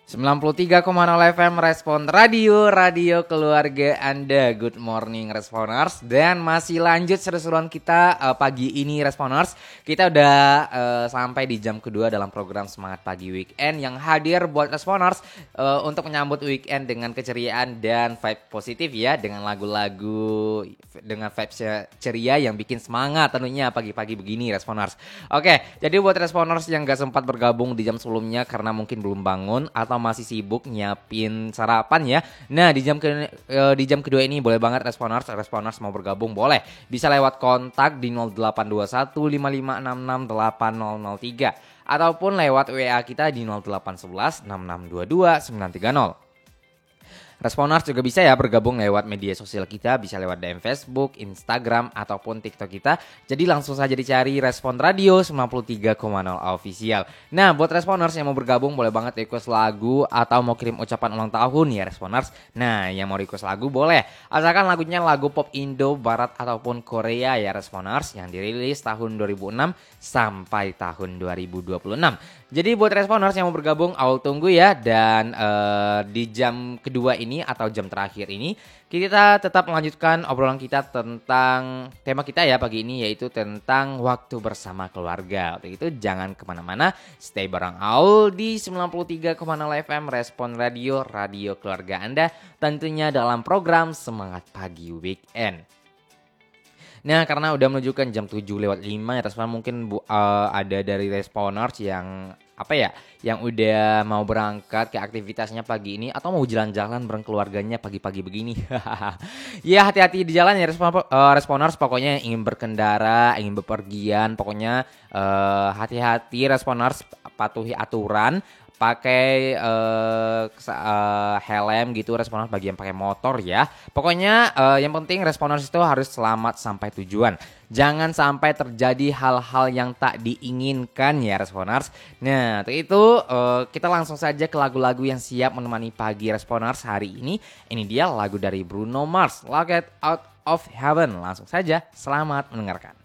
93,0 FM Respon Radio keluarga Anda. Good morning Responers. Dan masih lanjut seru-seruan kita pagi ini Responers. Kita udah sampai di jam kedua dalam program Semangat Pagi Weekend, yang hadir buat Responers untuk menyambut weekend dengan keceriaan dan vibe positif ya, dengan lagu-lagu dengan vibe ceria yang bikin semangat tentunya pagi-pagi begini Responers. Oke, jadi buat Responers yang gak sempat bergabung di jam sebelumnya karena mungkin belum bangun atau masih sibuk nyiapin sarapan ya. Nah, di jam kedua ini boleh banget Responers mau bergabung, boleh. Bisa lewat kontak di 0821 5566 8003 ataupun lewat WA kita di 0811 6622 930. Responers juga bisa ya bergabung lewat media sosial kita, bisa lewat DM Facebook, Instagram, ataupun TikTok kita. Jadi langsung saja dicari Respon Radio 93,0 Official. Nah, buat Responers yang mau bergabung boleh banget request lagu atau mau kirim ucapan ulang tahun ya Responers. Nah, yang mau request lagu boleh, asalkan lagunya lagu pop Indo, Barat, ataupun Korea ya Responers, yang dirilis tahun 2006 sampai tahun 2026. Jadi buat Responers yang mau bergabung, awal tunggu ya. Dan di jam kedua ini atau jam terakhir ini kita tetap melanjutkan obrolan kita tentang tema kita ya pagi ini, yaitu tentang waktu bersama keluarga. Untuk itu jangan kemana-mana, stay bareng Aul di 93,0 FM Respon Radio keluarga Anda, tentunya dalam program Semangat Pagi Weekend. Nah, karena udah menunjukkan jam 7:05 ya, mungkin ada dari Responers yang yang udah mau berangkat ke aktivitasnya pagi ini atau mau jalan-jalan bareng keluarganya pagi-pagi begini. Ya, hati-hati di jalan ya Responers, pokoknya ingin berkendara, ingin bepergian, pokoknya hati-hati Responers, patuhi aturan. Pakai helm gitu Responers bagi yang pakai motor ya. Pokoknya yang penting Responers itu harus selamat sampai tujuan. Jangan sampai terjadi hal-hal yang tak diinginkan ya Responers. Nah, untuk itu kita langsung saja ke lagu-lagu yang siap menemani pagi Responers hari ini. Ini dia lagu dari Bruno Mars, Locked Out of Heaven. Langsung saja, selamat mendengarkan.